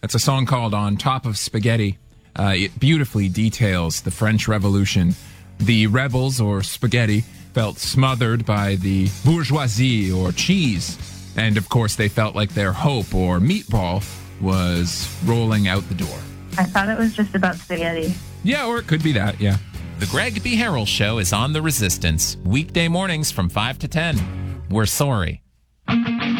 That's a song called On Top of Spaghetti. It beautifully details the French Revolution. The rebels, or spaghetti, felt smothered by the bourgeoisie, or cheese. And, of course, they felt like their hope, or meatball, was rolling out the door. I thought it was just about spaghetti. Yeah, or it could be that, yeah. The Greg B. Harrell Show is on The Resistance, weekday mornings from 5 to 10. We're sorry.